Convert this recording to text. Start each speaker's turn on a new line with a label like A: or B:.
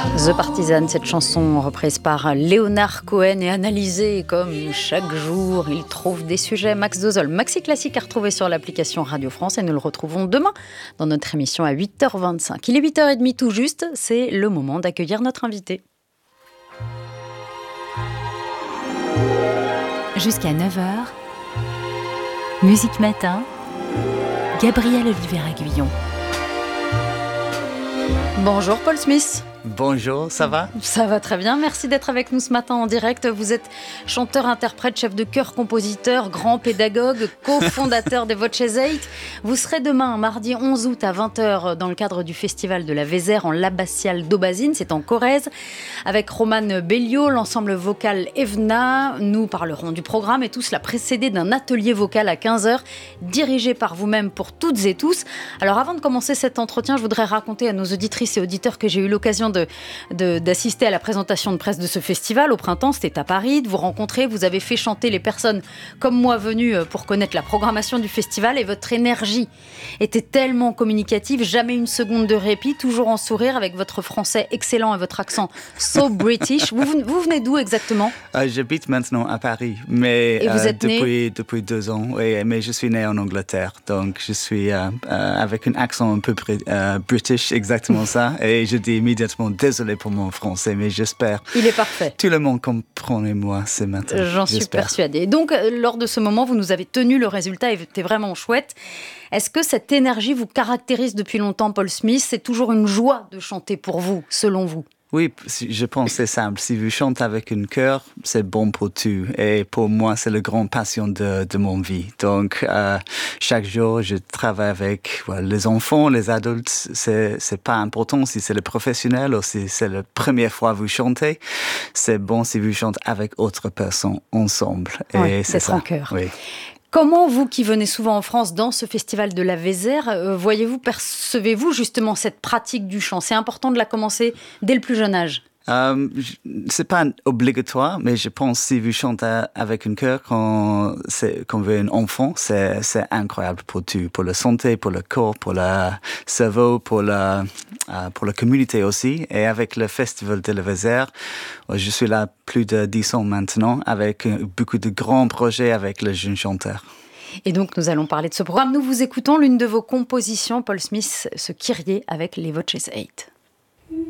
A: The Partisan, cette chanson reprise par Leonard Cohen et analysée comme chaque jour, il trouve des sujets. Max Dozol, Maxi Classique à retrouver sur l'application Radio France et nous le retrouvons demain dans notre émission à 8h25. Il est 8h30 tout juste, c'est le moment d'accueillir notre invité.
B: Jusqu'à 9h, Musique Matin, Gabriel Olivier-Aguillon.
A: Bonjour Paul Smith.
C: Bonjour, ça va ?
A: Ça va très bien, merci d'être avec nous ce matin en direct. Vous êtes chanteur, interprète, chef de chœur, compositeur, grand pédagogue, cofondateur des Voces 8. Vous serez demain, mardi 11 août à 20h, dans le cadre du festival de la Vézère en l'abbatiale d'Aubazine, c'est en Corrèze, avec Romane Belliot, l'ensemble vocal Evna. Nous parlerons du programme et tout cela précédé d'un atelier vocal à 15h, dirigé par vous-même pour toutes et tous. Alors avant de commencer cet entretien, je voudrais raconter à nos auditrices et auditeurs que j'ai eu l'occasion d'assister à la présentation de presse de ce festival au printemps, c'était à Paris, de vous rencontrer, vous avez fait chanter les personnes comme moi venues pour connaître la programmation du festival et votre énergie était tellement communicative, jamais une seconde de répit, toujours en sourire avec votre français excellent et votre accent so British. Vous venez d'où exactement ?
C: J'habite maintenant à Paris, mais
A: et vous êtes
C: depuis 2 ans, mais je suis né en Angleterre, donc je suis avec un accent un peu British, exactement ça, et je dis immédiatement désolé pour mon français, mais j'espère.
A: Il est parfait.
C: Tout le monde comprenez-moi ce matin.
A: J'en suis persuadée. Donc, lors de ce moment, vous nous avez tenu le résultat et c'était vraiment chouette. Est-ce que cette énergie vous caractérise depuis longtemps, Paul Smith ? C'est toujours une joie de chanter pour vous, selon vous ?
C: Oui, je pense que c'est simple. Si vous chantez avec un cœur, c'est bon pour tout. Et pour moi, c'est la grande passion de mon vie. Donc, chaque jour, je travaille avec les enfants, les adultes. C'est pas important si c'est le professionnel ou si c'est la première fois que vous chantez. C'est bon si vous chantez avec autres personnes ensemble. Et
A: oui,
C: c'est ça.
A: En cœur.
C: Oui.
A: Comment, vous qui venez souvent en France dans ce festival de la Vézère, percevez-vous justement cette pratique du chant ? C'est important de la commencer dès le plus jeune âge ?
C: C'est pas obligatoire, mais je pense que si vous chantez avec un cœur quand vous êtes un enfant, c'est incroyable pour tout, pour la santé, pour le corps, pour le cerveau, pour la communauté aussi. Et avec le festival de la Vézère, je suis là plus de 10 ans maintenant, avec beaucoup de grands projets avec les jeunes chanteurs.
A: Et donc, nous allons parler de ce programme. Nous vous écoutons l'une de vos compositions, Paul Smith, ce Kyrie avec les Voces 8.